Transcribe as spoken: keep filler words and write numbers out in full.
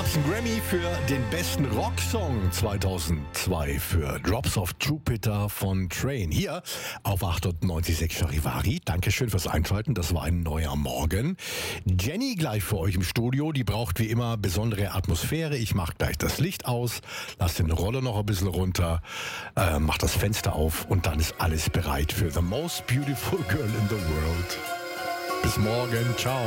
gab's einen Grammy für den besten Rocksong zweitausendzwei für Drops of Jupiter von Train. Hier auf achtundneunzig Komma sechs Charivari. Dankeschön fürs Einschalten. Das war ein neuer Morgen. Jenny gleich für euch im Studio. Die braucht wie immer besondere Atmosphäre. Ich mach gleich das Licht aus, lass den Roller noch ein bisschen runter, äh, mach das Fenster auf und dann ist alles bereit für The Most Beautiful Girl in the World. Bis morgen. Ciao.